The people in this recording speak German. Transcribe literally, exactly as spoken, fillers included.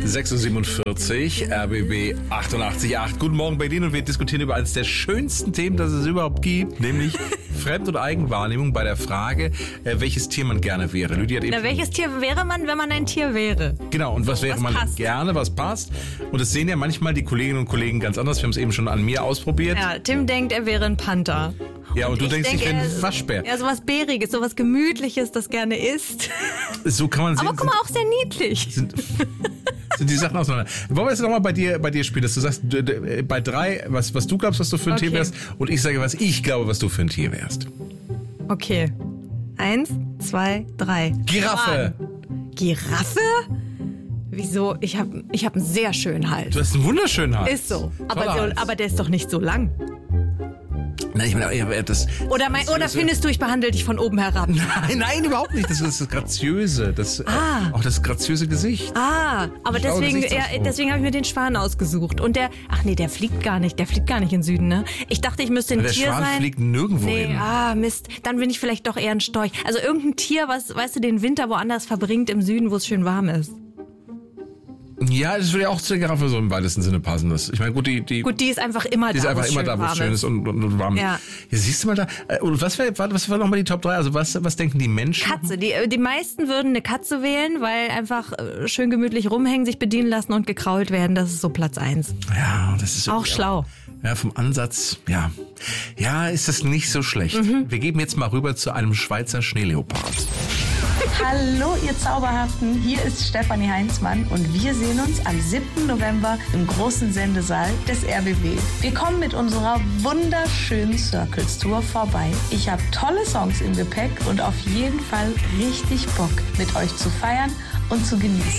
sechs Uhr siebenundvierzig, R B B achtundachtzig Komma acht. Guten Morgen Berlin und wir diskutieren über eines der schönsten Themen, das es überhaupt gibt, nämlich Fremd- und Eigenwahrnehmung bei der Frage, welches Tier man gerne wäre. Lydia hat eben Na, welches Tier wäre man, wenn man ein Tier wäre? Genau, und was wäre was man passt. gerne, was passt? Und das sehen ja manchmal die Kolleginnen und Kollegen ganz anders. Wir haben es eben schon an mir ausprobiert. Ja, Tim denkt, er wäre ein Panther. Ja, und, und du ich denkst, denk, ich wäre ein er- Waschbär. Ja, sowas Bäriges, sowas Gemütliches, das gerne isst. So kann man sehen. Aber guck mal, auch sehr niedlich. Sind, sind die Sachen auseinander. Wollen wir jetzt nochmal bei dir, bei dir spielen, dass du sagst, d- d- bei drei, was, was du glaubst, was du für ein Okay. Tier wärst, und ich sage, was ich glaube, was du für ein Tier wärst. Okay. Eins, zwei, drei. Giraffe! Schwan. Giraffe? Wieso? Ich habe ich hab einen sehr schönen Hals. Du hast einen wunderschönen Hals. Ist so. Aber, Toller so. Hals. aber der ist doch nicht so lang. Nein, ich meine, ja, das... Oder, mein, das oder findest du, ich behandle dich von oben herab? Nein, nein, überhaupt nicht. Das ist das Graziöse. Das, Ah. äh, auch das graziöse Gesicht. Ah, aber Schlaue deswegen, ja, Gesichtsausdruck. deswegen habe ich mir den Schwan ausgesucht. Und der, ach nee, der fliegt gar nicht. Der fliegt gar nicht in den Süden, ne? Ich dachte, ich müsste ein Der Tier Schwan sein. fliegt nirgendwo Nee, hin. ah, Mist. Dann bin ich vielleicht doch eher ein Storch. Also irgendein Tier, was, weißt du, den Winter woanders verbringt, im Süden, wo es schön warm ist. Ja, das würde ja auch zur Giraffe so im weitesten Sinne passen. Das, ich meine, gut, die, die, Gut, die ist einfach immer die ist da, einfach wo es immer schön da, wo es warm schön ist und, und, und warm. Ja. Ja, siehst du mal da. äh, Und was wäre was wär nochmal die Top drei? Also was, was denken die Menschen? Katze. Die, die meisten würden eine Katze wählen, weil einfach äh, schön gemütlich rumhängen, sich bedienen lassen und gekrault werden. Das ist so Platz eins. Ja, das ist Auch irgendwie schlau. Ja, vom Ansatz, ja. Ja, ist das nicht so schlecht. Mhm. Wir geben jetzt mal rüber zu einem Schweizer Schneeleopard. Hallo ihr Zauberhaften, hier ist Stefanie Heinzmann und wir sehen uns am siebten November im großen Sendesaal des R B B. Wir kommen mit unserer wunderschönen Circles Tour vorbei. Ich habe tolle Songs im Gepäck und auf jeden Fall richtig Bock, mit euch zu feiern und zu genießen.